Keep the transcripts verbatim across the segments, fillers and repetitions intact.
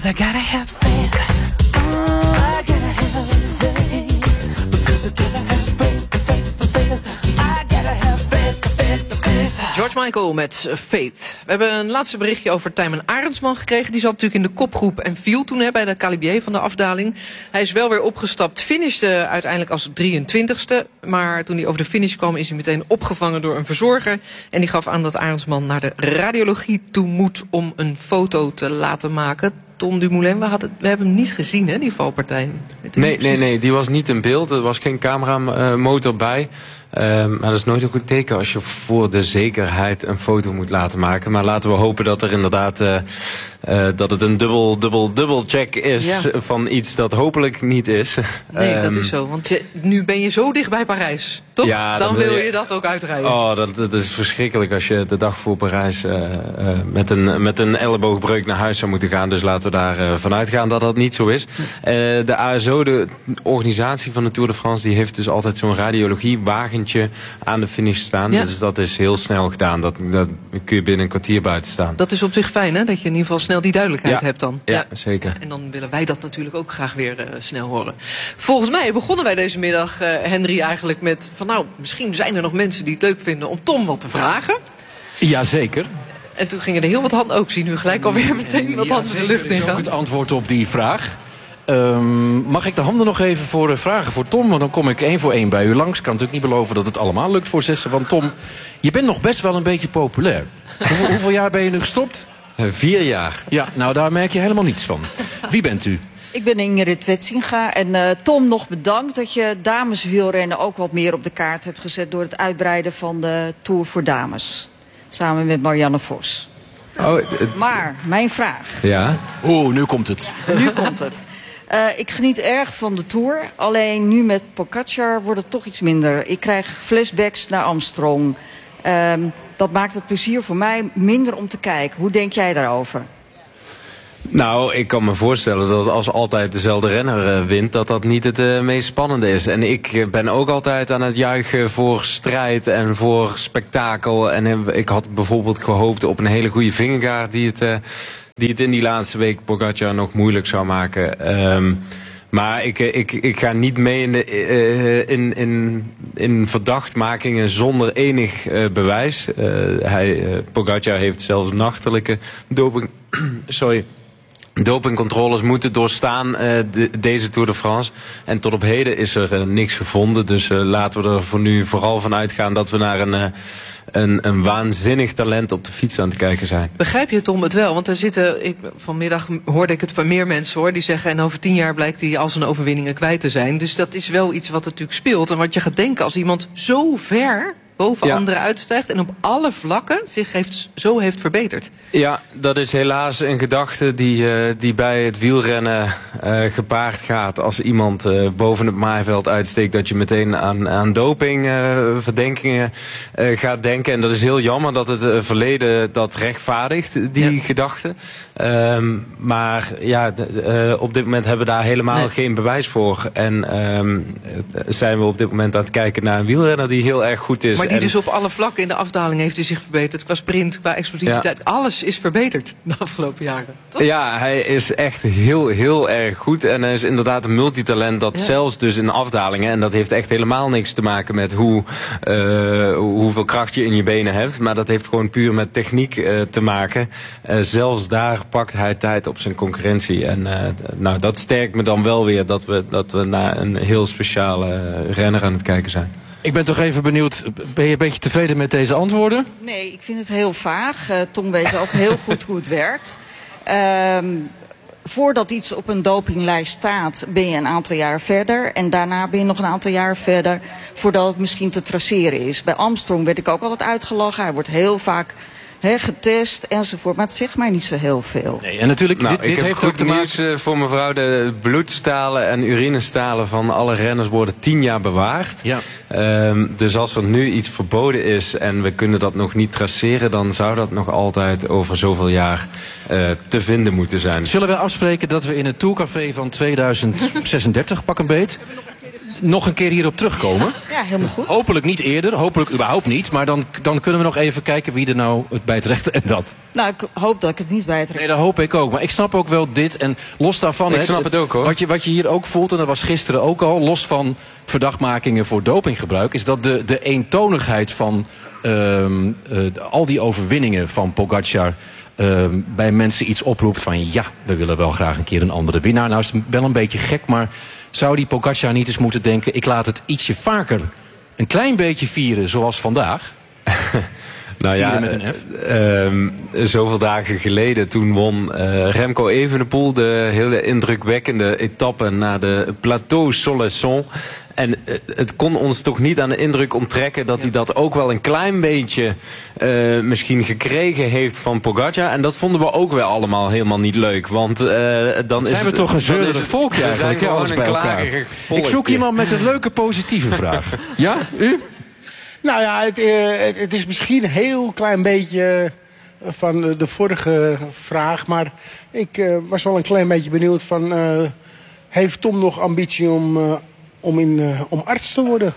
'Cause I gotta have faith. Oh, I gotta have faith. Because I gotta have faith, faith, faith. I gotta have faith, faith, faith. George Michael met Faith. We hebben een laatste berichtje over Tijmen Arendsman gekregen. Die zat natuurlijk in de kopgroep en viel toen hè, bij de Calibier van de afdaling. Hij is wel weer opgestapt, finishte uiteindelijk als drieëntwintigste. Maar toen hij over de finish kwam is hij meteen opgevangen door een verzorger. En die gaf aan dat Arendsman naar de radiologie toe moet om een foto te laten maken. Tom Dumoulin, we, hadden, we hebben hem niet gezien, hè, die valpartij. Nee, nee, nee, die was niet in beeld. Er was geen cameramotor bij. Uh, maar dat is nooit een goed teken als je voor de zekerheid een foto moet laten maken. Maar laten we hopen dat er inderdaad uh, uh, dat het een dubbel, dubbel, dubbel check is ja. van iets dat hopelijk niet is. Nee, um, dat is zo. Want je, nu ben je zo dicht bij Parijs. Toch? Ja, dan, dan wil je, je dat ook uitrijden. Oh, dat, dat is verschrikkelijk als je de dag voor Parijs uh, uh, met, een, met een elleboogbreuk naar huis zou moeten gaan. Dus laten we daar uh, vanuit gaan dat dat niet zo is. Uh, de A S O, de organisatie van de Tour de France, die heeft dus altijd zo'n radiologiewagentje aan de finish staan. Ja. Dus dat is heel snel gedaan. Dat, dat kun je binnen een kwartier buiten staan. Dat is op zich fijn, hè? Dat je in ieder geval snel die duidelijkheid ja. hebt dan. Ja, ja, zeker. En dan willen wij dat natuurlijk ook graag weer uh, snel horen. Volgens mij begonnen wij deze middag, uh, Henry, eigenlijk met van nou, misschien zijn er nog mensen die het leuk vinden om Tom wat te vragen. Jazeker. En toen gingen er heel wat handen ook zien. Nu gelijk alweer meteen wat handen de lucht in gaan. Dat is ook het antwoord op die vraag. Um, mag ik de handen nog even voor uh, vragen voor Tom? Want dan kom ik één voor één bij u langs. Ik kan natuurlijk niet beloven dat het allemaal lukt voor zessen van Tom. Je bent nog best wel een beetje populair. Hoeveel, hoeveel jaar ben je nu gestopt? Uh, vier jaar. Ja, nou daar merk je helemaal niets van. Wie bent u? Ik ben Ingrid Wetsinga en uh, Tom, nog bedankt dat je dameswielrennen ook wat meer op de kaart hebt gezet door het uitbreiden van de Tour voor Dames. Samen met Marianne Vos. Oh, maar, mijn vraag. Ja? Oeh, nu komt het. Nu komt het. Uh, ik geniet erg van de Tour, alleen nu met Pogacar wordt het toch iets minder. Ik krijg flashbacks naar Armstrong. Uh, dat maakt het plezier voor mij minder om te kijken. Hoe denk jij daarover? Nou, ik kan me voorstellen dat als altijd dezelfde renner uh, wint, dat dat niet het uh, meest spannende is. En ik ben ook altijd aan het juichen voor strijd en voor spektakel. En uh, ik had bijvoorbeeld gehoopt op een hele goede Vingegaard die het, uh, die het in die laatste week Pogacar nog moeilijk zou maken. Um, Maar ik, ik, ik ga niet mee in, de, uh, in, in, in verdachtmakingen zonder enig uh, bewijs. Uh, hij, uh, Pogacar heeft zelfs nachtelijke doping, sorry, dopingcontroles moeten doorstaan uh, de, deze Tour de France. En tot op heden is er uh, niks gevonden. Dus uh, laten we er voor nu vooral van uitgaan dat we naar een... Uh, Een, een waanzinnig talent op de fiets aan het kijken zijn. Begrijp je, Tom, het wel? Want er zitten, ik, vanmiddag hoorde ik het van meer mensen hoor, die zeggen en over tien jaar blijkt hij al zijn overwinningen kwijt te zijn. Dus dat is wel iets wat natuurlijk speelt. En wat je gaat denken als iemand zo ver boven ja. anderen uitstijgt en op alle vlakken zich heeft, zo heeft verbeterd. Ja, dat is helaas een gedachte die, uh, die bij het wielrennen uh, gepaard gaat. Als iemand uh, boven het maaiveld uitsteekt, dat je meteen aan, aan dopingverdenkingen uh, uh, gaat denken. En dat is heel jammer dat het uh, verleden dat rechtvaardigt, die ja. gedachte. Um, maar ja, d- uh, op dit moment hebben we daar helemaal nee. geen bewijs voor. En um, zijn we op dit moment aan het kijken naar een wielrenner die heel erg goed is. Maar die en... dus op alle vlakken in de afdaling heeft hij zich verbeterd. Qua sprint, qua explosiviteit. Ja. Alles is verbeterd de afgelopen jaren. Toch? Ja, hij is echt heel, heel erg goed. En hij is inderdaad een multitalent dat ja. zelfs dus in afdalingen... en dat heeft echt helemaal niks te maken met hoe, uh, hoeveel kracht je in je benen hebt. Maar dat heeft gewoon puur met techniek uh, te maken. Uh, zelfs daar pakt hij tijd op zijn concurrentie. En uh, nou, dat sterkt me dan wel weer dat we, dat we naar een heel speciale renner aan het kijken zijn. Ik ben toch even benieuwd, ben je een beetje tevreden met deze antwoorden? Nee, ik vind het heel vaag. Uh, Tom weet ook heel goed hoe het werkt. Um, voordat iets op een dopinglijst staat, ben je een aantal jaar verder. En daarna ben je nog een aantal jaar verder voordat het misschien te traceren is. Bij Armstrong werd ik ook altijd uitgelachen. Hij wordt heel vaak he, getest enzovoort. Maar het zegt mij niet zo heel veel. Nee, en natuurlijk, nou, dit, dit ik heeft heb ook te nieuws maken... voor mevrouw. De bloedstalen en urinestalen van alle renners worden tien jaar bewaard. Ja. Um, dus als er nu iets verboden is en we kunnen dat nog niet traceren, dan zou dat nog altijd over zoveel jaar uh, te vinden moeten zijn. Zullen we afspreken dat we in het Tourcafé van tweeduizend zesendertig, pak een beet, nog een keer hierop terugkomen? Ja, helemaal goed. Hopelijk niet eerder, hopelijk überhaupt niet. Maar dan, dan kunnen we nog even kijken wie er nou het bij het rechte en dat. Nou, ik hoop dat ik het niet bijtrek. Nee, dat hoop ik ook. Maar ik snap ook wel dit. En los daarvan... Ik hè, snap het ook, hoor. Wat je, wat je hier ook voelt, en dat was gisteren ook al... los van verdachtmakingen voor dopinggebruik... is dat de, de eentonigheid van um, uh, al die overwinningen van Pogacar... Um, bij mensen iets oproept van... ja, we willen wel graag een keer een andere winnaar. Nou is het wel een beetje gek, maar... zou die Pogacar niet eens moeten denken... ik laat het ietsje vaker een klein beetje vieren zoals vandaag... Nou ja, met een F. Uh, um, zoveel dagen geleden toen won uh, Remco Evenepoel de hele indrukwekkende etappe naar de Plateau Soleçon. En uh, het kon ons toch niet aan de indruk onttrekken dat hij dat ook wel een klein beetje uh, misschien gekregen heeft van Pogacar. En dat vonden we ook wel allemaal helemaal niet leuk. Want uh, dan zijn is we het, toch een zeurderig volkje we eigenlijk, zijn alles gewoon bij een elkaar. klagerig Ik volkje. zoek iemand met een leuke positieve vraag. Ja, u? Nou ja, het, uh, het, het is misschien een heel klein beetje van de, de vorige vraag. Maar ik uh, was wel een klein beetje benieuwd van... Uh, heeft Tom nog ambitie om, uh, om, in, uh, om arts te worden?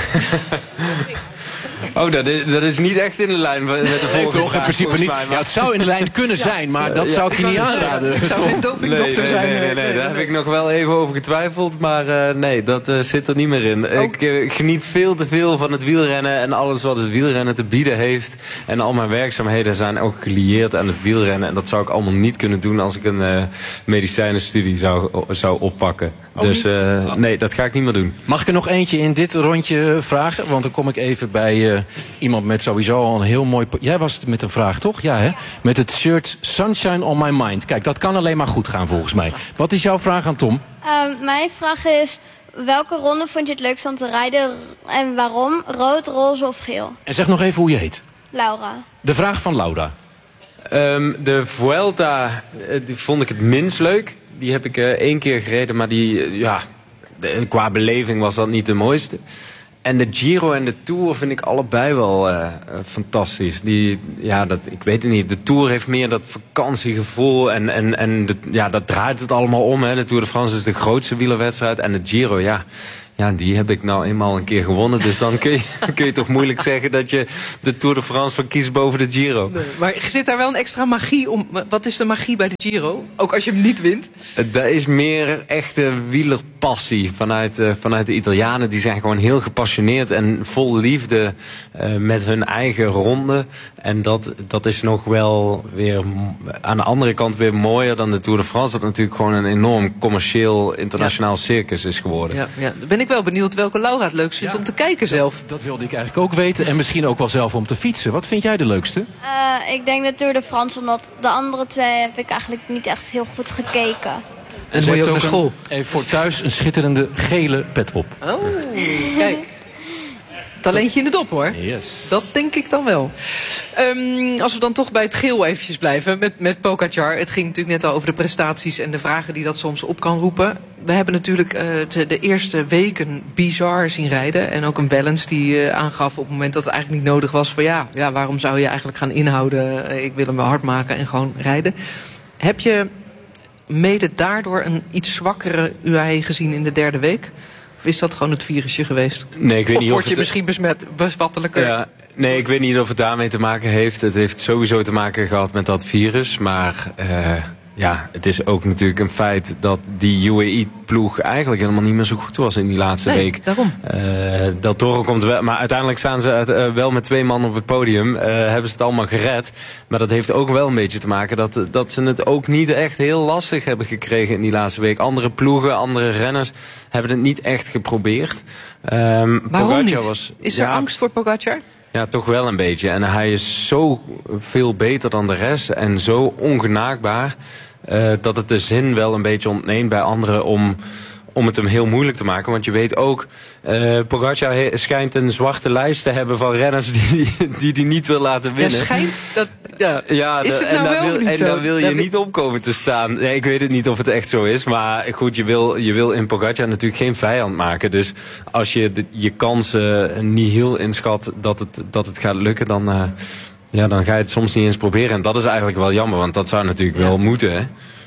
Oh, dat is, dat is niet echt in de lijn met de volgende Nee, toch, in vraag, principe volgens niet. mij, maar- Ja, het zou in de lijn kunnen zijn, maar dat Ja, zou ik je niet aanraden. Ik zou geen dopingdokter nee, nee, zijn. Nee, nee, nee, daar heb ik nog wel even over getwijfeld. Maar uh, nee, dat uh, zit er niet meer in. Ik uh, geniet veel te veel van het wielrennen en alles wat het wielrennen te bieden heeft. En al mijn werkzaamheden zijn ook gelieerd aan het wielrennen. En dat zou ik allemaal niet kunnen doen als ik een uh, medicijnenstudie zou, zou oppakken. Dus uh, nee, dat ga ik niet meer doen. Mag ik er nog eentje in dit rondje vragen? Want dan kom ik even bij uh, iemand met sowieso al een heel mooi... Jij was het met een vraag, toch? Ja, hè? Met het shirt Sunshine on my mind. Kijk, dat kan alleen maar goed gaan volgens mij. Wat is jouw vraag aan Tom? Um, mijn vraag is, welke ronde vond je het leukst om te rijden en waarom? Rood, roze of geel? En zeg nog even hoe je heet. Laura. De vraag van Laura. Um, de Vuelta uh, die vond ik het minst leuk. Die heb ik uh, één keer gereden, maar die, uh, ja, de, qua beleving was dat niet de mooiste. En de Giro en de Tour vind ik allebei wel uh, uh, fantastisch. Die, ja, dat, ik weet het niet. De Tour heeft meer dat vakantiegevoel. En, en, en de, ja, dat draait het allemaal om. Hè. De Tour de France is de grootste wielerwedstrijd. En de Giro, ja, ja, die heb ik nou eenmaal een keer gewonnen. Dus dan kun je, kun je toch moeilijk zeggen dat je de Tour de France verkiest boven de Giro. Nee, maar zit daar wel een extra magie om? Wat is de magie bij de Giro? Ook als je hem niet wint? Er is meer echte wielerpassie vanuit, uh, vanuit de Italianen. Die zijn gewoon heel gepassioneerd en vol liefde uh, met hun eigen ronde. En dat, dat is nog wel weer aan de andere kant weer mooier dan de Tour de France. Dat natuurlijk gewoon een enorm commercieel internationaal ja. circus is geworden. Ja, ja. Dan ben ik wel benieuwd welke Laura het leukst vindt Ja. om te kijken zelf. Dat wilde ik eigenlijk ook weten. En misschien ook wel zelf om te fietsen. Wat vind jij de leukste? Uh, ik denk de Tour de France, omdat de andere twee heb ik eigenlijk niet echt heel goed gekeken. En Ze moet je heeft ook naar een- school. Even voor thuis een schitterende gele pet op. Oh, kijk. Talentje in de dop, hoor. Yes. Dat denk ik dan wel. Um, als we dan toch bij het geel eventjes blijven met, met Pogacar. Het ging natuurlijk net al over de prestaties en de vragen die dat soms op kan roepen. We hebben natuurlijk uh, de, de eerste weken bizar zien rijden. En ook een balance die uh, aangaf op het moment dat het eigenlijk niet nodig was. Van ja, ja, waarom zou je eigenlijk gaan inhouden? Ik wil hem wel hard maken en gewoon rijden. Heb je mede daardoor een iets zwakkere U A E gezien in de derde week? Of is dat gewoon het virusje geweest? Nee, ik weet Of niet word of je het... misschien besmet, bespattelijker? Ja, nee, ik weet niet of het daarmee te maken heeft. Het heeft sowieso te maken gehad met dat virus. Maar uh, ja, het is ook natuurlijk een feit dat die U A E-ploeg eigenlijk helemaal niet meer zo goed was in die laatste Nee, week. daarom. Uh, Del Toro komt wel, maar uiteindelijk staan ze uh, wel met twee man op het podium. Uh, hebben ze het allemaal gered. Maar dat heeft ook wel een beetje te maken dat, dat ze het ook niet echt heel lastig hebben gekregen in die laatste week. Andere ploegen, andere renners hebben het niet echt geprobeerd. Um, Waarom Pogacar niet? Was, Is er ja, angst voor Pogacar? Ja, toch wel een beetje. En hij is zo veel beter dan de rest en zo ongenaakbaar uh, dat het de zin wel een beetje ontneemt bij anderen om, om het hem heel moeilijk te maken. Want je weet ook, uh, Pogacar he- schijnt een zwarte lijst te hebben van renners die die, die niet wil laten Ja, winnen. schijnt dat... Ja. Ja, Is de- het en, nou daar wel wil, of niet en zo? daar wil je Daar wil- niet op komen te staan. Nee, ik weet het niet of het echt zo is. Maar goed, je wil, je wil in Pogacar natuurlijk geen vijand maken. Dus als je de, je kansen niet heel inschat dat het, dat het gaat lukken, dan, uh, ja, dan ga je het soms niet eens proberen. En dat is eigenlijk wel jammer, want dat zou natuurlijk Ja. wel moeten. Hè?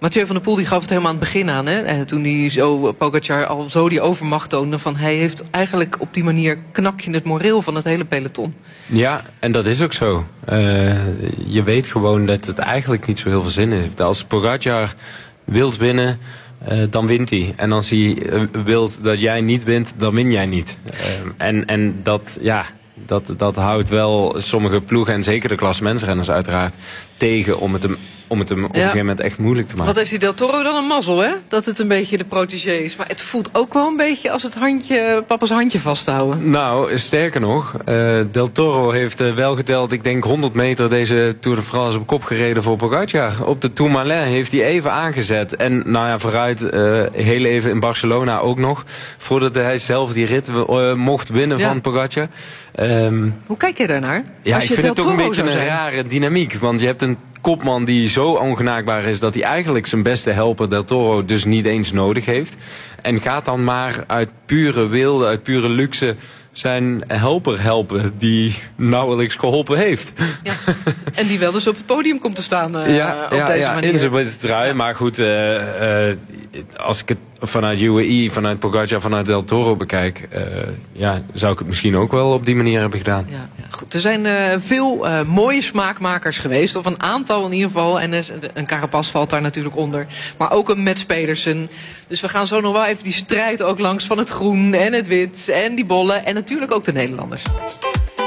Mathieu van der Poel die gaf het helemaal aan het begin aan. Hè? En toen hij zo Pogacar al zo die overmacht toonde. Van hij heeft eigenlijk op die manier knak je het moreel van het hele peloton. Ja, en dat is ook zo. Uh, je weet gewoon dat het eigenlijk niet zo heel veel zin heeft. Als Pogacar wilt winnen, uh, dan wint hij. En als hij uh, wilt dat jij niet wint, dan win jij niet. Uh, en, en dat, ja... Dat, dat houdt wel sommige ploegen en zeker de klassementsrenners uiteraard tegen om het hem, om het hem op een gegeven moment echt moeilijk te maken. Wat heeft die Del Toro dan een mazzel, hè? Dat het een beetje de protégé is. Maar het voelt ook wel een beetje als het handje, papa's handje vasthouden. Nou, sterker nog, uh, Del Toro heeft uh, wel geteld, ik denk honderd meter deze Tour de France op kop gereden voor Pogacar. Op de Tourmalet heeft hij even aangezet. En nou ja, vooruit, uh, heel even in Barcelona ook nog. Voordat hij zelf die rit uh, mocht winnen ja. van Pogacar. Um, Hoe kijk je daarnaar? Ja, Als ik je vind Del het toch een Toro beetje een zou zijn. rare dynamiek. Want je hebt een kopman die zo ongenaakbaar is dat hij eigenlijk zijn beste helper Del Toro dus niet eens nodig heeft. En gaat dan maar uit pure wilde, uit pure luxe zijn helper helpen die nauwelijks geholpen heeft. Ja. En die wel dus op het podium komt te staan uh, ja, op ja, deze ja, manier. in zijn witte trui. Ja. Maar goed, uh, uh, als ik het vanuit U A E, vanuit Pogacar, vanuit Del Toro bekijk, uh, ja, zou ik het misschien ook wel op die manier hebben gedaan. Ja, ja, goed. Er zijn uh, veel uh, mooie smaakmakers geweest, of een aantal in ieder geval. En een Carapaz valt daar natuurlijk onder. Maar ook een Mats Pedersen. Dus we gaan zo nog wel even die strijd ook langs van het groen en het wit en die bollen. En natuurlijk ook de Nederlanders.